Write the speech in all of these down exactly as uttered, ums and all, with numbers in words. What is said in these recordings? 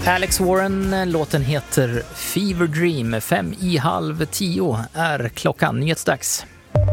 Alex Warren, låten heter Fever Dream. Fem i halv tio är klockan. Nyhetsdags.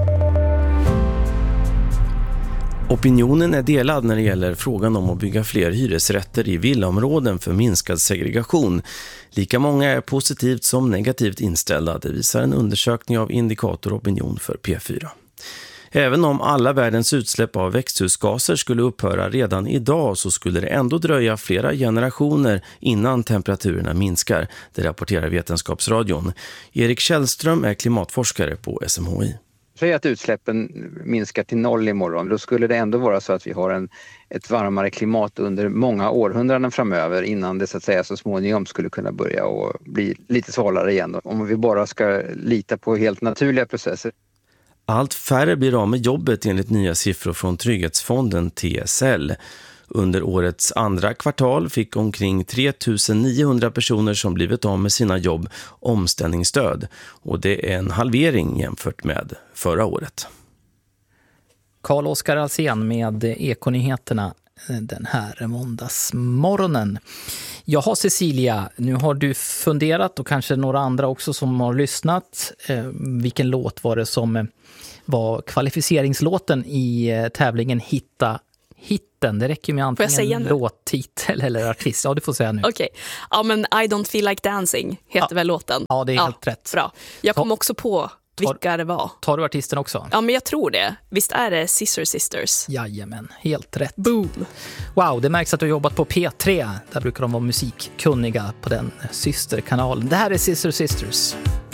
Opinionen är delad när det gäller frågan om att bygga fler hyresrätter i villaområden för minskad segregation. Lika många är positivt som negativt inställda, det visar en undersökning av Indikator Opinion för P fyra. Även om alla världens utsläpp av växthusgaser skulle upphöra redan idag så skulle det ändå dröja flera generationer innan temperaturerna minskar, det rapporterar Vetenskapsradion. Erik Källström är klimatforskare på S M H I. Säg att utsläppen minskar till noll imorgon, då skulle det ändå vara så att vi har en, ett varmare klimat under många århundraden framöver innan det så att säga så småningom skulle kunna börja och bli lite svalare igen. Om vi bara ska lita på helt naturliga processer. Allt färre blir av med jobbet enligt nya siffror från Trygghetsfonden T S L. Under årets andra kvartal fick omkring tre tusen niohundra personer som blivit av med sina jobb omställningsstöd. Och det är en halvering jämfört med förra året. Carl-Oskar Alsen med Ekonyheterna den här måndagsmorgonen. Jaha Cecilia, nu har du funderat och kanske några andra också som har lyssnat. Eh, vilken låt var det som var kvalificeringslåten i tävlingen Hitta hitten? Det räcker med antingen låttitel eller artist. Ja, du får säga nu. Okej. Okay. Ja, men I don't feel like dancing heter ja. väl låten. Ja, det är ja, helt rätt. Bra. Jag kom Ta, också på vilka det var. Tar du artisten också? Ja, men jag tror det. Visst är det Scissor Sisters? Jajamän, helt rätt. Boom. Wow, det märks att du har jobbat på P tre. Där brukar de vara musikkunniga på den systerkanalen. Det här är Scissor Sisters.